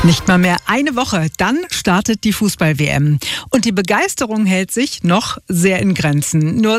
Nicht mal mehr eine Woche, dann startet die Fußball-WM. Und die Begeisterung hält sich noch sehr in Grenzen. Nur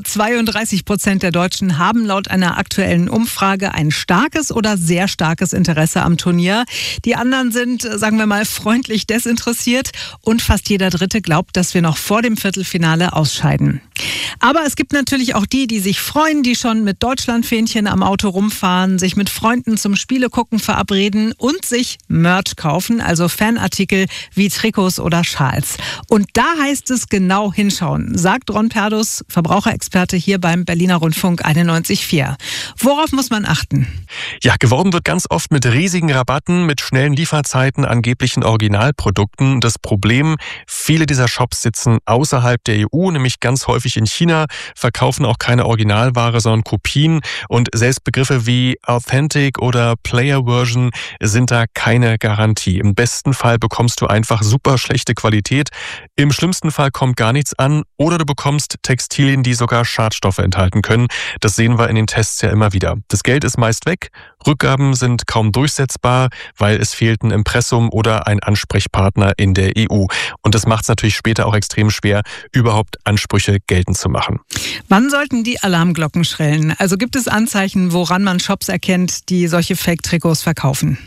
32% der Deutschen haben laut einer aktuellen Umfrage ein starkes oder sehr starkes Interesse am Turnier. Die anderen sind, sagen wir mal, freundlich desinteressiert. Und fast jeder Dritte glaubt, dass wir noch vor dem Viertelfinale ausscheiden. Aber es gibt natürlich auch die sich freuen, die schon mit Deutschlandfähnchen am Auto rumfahren, sich mit Freunden zum Spielegucken verabreden und sich Merch kaufen, also Fanartikel wie Trikots oder Schals. Und da heißt es genau hinschauen, sagt Ron Perdus, Verbraucherexperte hier beim Berliner Rundfunk 91.4. Worauf muss man achten? Ja, geworben wird ganz oft mit riesigen Rabatten, mit schnellen Lieferzeiten, angeblichen Originalprodukten. Das Problem, viele dieser Shops sitzen außerhalb der EU, nämlich ganz häufig in China, verkaufen auch keine Originalware, sondern Kopien. Und selbst Begriffe wie Authentic oder Player Version sind da keine Garantie. Im besten Fall bekommst du einfach super schlechte Qualität. Im schlimmsten Fall kommt gar nichts an oder du bekommst Textilien, die sogar Schadstoffe enthalten können. Das sehen wir in den Tests ja immer wieder. Das Geld ist meist weg, Rückgaben sind kaum durchsetzbar, weil es fehlt ein Impressum oder ein Ansprechpartner in der EU. Und das macht es natürlich später auch extrem schwer, überhaupt Ansprüche geltend zu machen. Wann sollten die Alarmglocken schrillen? Also gibt es Anzeichen, woran man Shops erkennt, die solche Fake-Trikots verkaufen?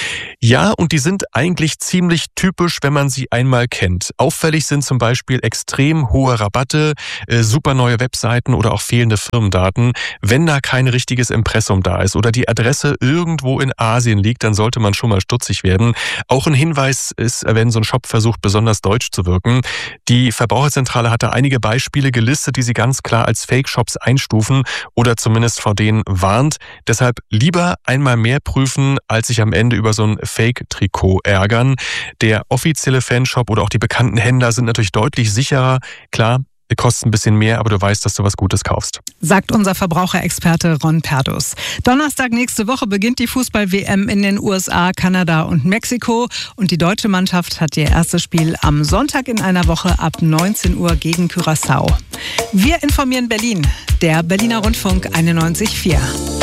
Ja, und die sind eigentlich ziemlich typisch, wenn man sie einmal kennt. Auffällig sind zum Beispiel extrem hohe Rabatte, super neue Webseiten oder auch fehlende Firmendaten. Wenn da kein richtiges Impressum da ist oder die Adresse irgendwo in Asien liegt, dann sollte man schon mal stutzig werden. Auch ein Hinweis ist, wenn so ein Shop versucht, besonders deutsch zu wirken. Die Verbraucherzentrale hat da einige Beispiele gelistet, die sie ganz klar als Fake-Shops einstufen oder zumindest vor denen warnt. Deshalb lieber einmal mehr prüfen, als sich am Ende über so ein Fake-Trikot ärgern. Der offizielle Fanshop oder auch die bekannten Händler sind natürlich deutlich sicherer. Klar, kostet ein bisschen mehr, aber du weißt, dass du was Gutes kaufst. Sagt unser Verbraucherexperte Ron Perdus. Donnerstag nächste Woche beginnt die Fußball-WM in den USA, Kanada und Mexiko. Und die deutsche Mannschaft hat ihr erstes Spiel am Sonntag in einer Woche ab 19 Uhr gegen Curaçao. Wir informieren Berlin, der Berliner Rundfunk 91.4.